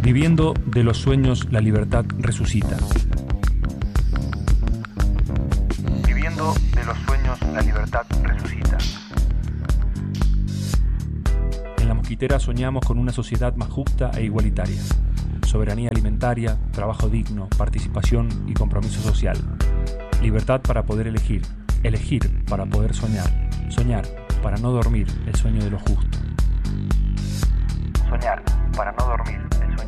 Viviendo de los sueños, la libertad resucita. Viviendo de los sueños, la libertad resucita. En La Mosquitera soñamos con una sociedad más justa e igualitaria. Soberanía alimentaria, trabajo digno, participación y compromiso social. Libertad para poder elegir. Elegir para poder soñar. Soñar para no dormir el sueño de lo justo. Soñar para no dormir